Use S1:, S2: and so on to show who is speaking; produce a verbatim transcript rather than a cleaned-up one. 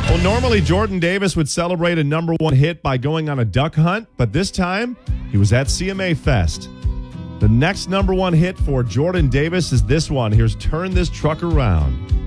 S1: Well, normally Jordan Davis would celebrate a number one hit by going on a duck hunt, but this time he was at C M A Fest. The next number one hit for Jordan Davis is this one. Here's Turn This Truck Around.